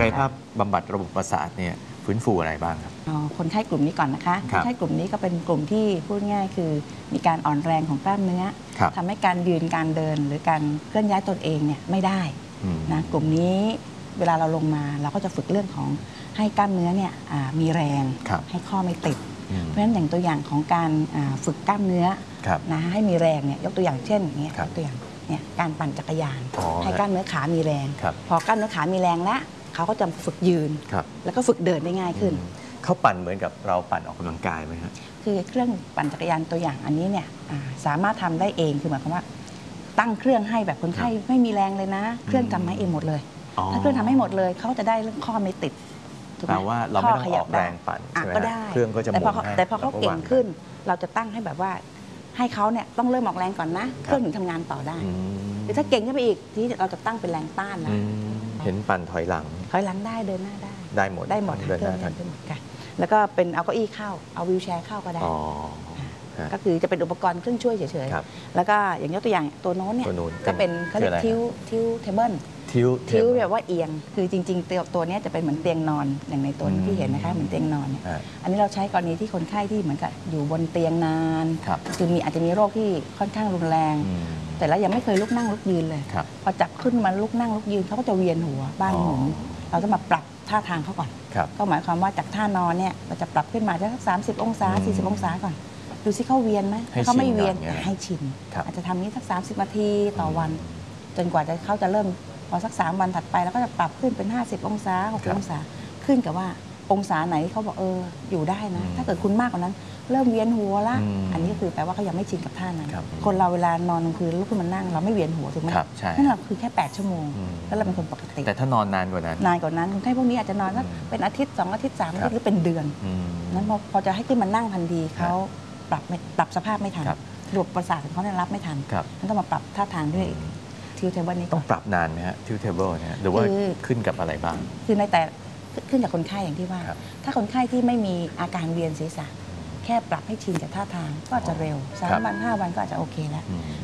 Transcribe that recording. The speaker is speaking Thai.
ายภาพบำบัดระบบประสาทเนี่ยฟื้นฟูอะไรบ้างครับคนไข้กลุ่มนี้ก่อนนะคะคนไข้กลุ่มนี้ก็เป็นกลุ่มที่พูดง่ายคือมีการอ่อนแรงของกล้ามเนื้อทำให้การยืนการเดินหรือการเคลื่อนย้ายตนเองเนี่ยไม่ได้นะกลุ่มนี้เวลาเราลงมาเราก็จะฝึกเรื่องของให้กล้ามเนื้อเนี่ยมีแรงให้ข้อไม่ติดเพราะฉะนั้นอย่างตัวอย่างของการฝึกกล้ามเนื้อนะให้มีแรงเนี่ยยกตัวอย่างเช่นอย่างเงี้ยตัวอย่างเนี่ยการปั่นจักรยานให้กล้ามเนื้อขามีแรงพอกล้ามเนื้อขามีแรงแล้วเขาก็จะฝึกยืนแล้วก็ฝึกเดินได้ง่ายขึ้นเขาปั่นเหมือนกับเราปั่นออกกำลังกายไหมครับคือเครื่องปั่นจักรยานตัวอย่างอันนี้เนี่ยสามารถทำได้เองคือหมายความว่าตั้งเครื่องให้แบบคนไข้ไม่มีแรงเลยนะเครื่องจำให้เองหมดเลยถ้าเครื่องทำให้หมดเลยเขาจะได้เรื่องข้อไม่ติดแปลว่าเราไม่ต้องออกแรงปั่นใช่ไหมเครื่องก็จะหมุนให้แต่พอเขาเก่งขึ้นเราจะตั้งให้แบบว่าให้เขาเนี่ยต้องเริ่มออกแรงก่อนนะเครื่องถึงทำงานต่อได้หรือถ้าเก่งขึ้นไปอีกที่เราจะตั้งเป็นแรงต้านนะเห็นปั่นถอยหลังได้เดินหน้าได้หมดเดินหน้าได้หมดค่ะแล้วก็เป็นเอาเก้าอี้เข้าเอาวีลแชร์เข้าก็ได้ก็คือจะเป็นอุปกรณ์เครื่องช่วยเฉยๆแล้วก็อย่างยกตัวอย่างตัวโน้นเนี่ยก็เป็นเขาเรียกทิวเทเบิลทิวแบบว่าเอียงคือจริงๆตัวนี้จะเป็นเหมือนเตียงนอนอย่างในตัวที่เห็นนะคะเหมือนเตียงนอนเนี่ยอันนี้เราใช้กรณีที่คนไข้ที่เหมือนกับอยู่บนเตียงนานคืออาจจะมีโรคที่ค่อนข้างรุนแรงแต่แล้วยังไม่เคยลุกนั่งลุกยืนเลยพอจับขึ้นมาลุกนั่งลุกยืนเขาก็จะเวียนหัวบ้านหมุนเราจะมาปรับท่าทางเขาก่อนก็หมายความว่าจากท่านอนเนี่ยเราจะปรับขึ้นมาสัก30 องศา40 องศาก่อนดูซิเขาเวียนไหมถ้าเขาไม่เวียนให้ชินอาจจะทำนี้สัก30 นาทีต่อวันจนกว่าเขาจะเริ่มพอสัก3 วันถัดไปแล้วก็จะปรับขึ้นเป็น50 องศา60 องศาขึ้นกับว่าองศาไหนเขาบอกอยู่ได้นะถ้าเกิดคุณมากกว่านั้นเริ่มเวียนหัวละอันนี้ก็คือแปลว่าเขายังไม่ชินกับท่านั้นคนเราเวลานอนกลางคืนลุกขึ้นมานั่งเราไม่เวียนหัวถูกไหมนั่นเราคือแค่8 ชั่วโมงแล้วเราเป็นคนปกติแต่ถ้านอนนานกว่านั้นคนไข้พวกนี้อาจจะนอนสักเป็นอาทิตย์2 อาทิตย์3 อาทิตย์หรือเป็นเดือนนั้นพอจะให้ขึ้นมานั่งทันทีเขาปรับสภาพไม่ทันระบบประสาทของเขาเนี่ยรับไม่ทันนั่นต้องมาปรับท่าทางด้วยทิวเทเบิลนี้ต้องปรับนานไหมฮะทิวเทเบิลนะหรือว่าขึ้นกับอะไรบ้างคือในแต่ขึ้นจากคนไข้อย่างที่ว่าถ้าคนไข้ที่ไม่มีอาการเวียนศีรษะแค่ปรับให้ชินกับท่าทางก็จะเร็ว3 วัน 5 วันก็อาจจะโอเคแล้ว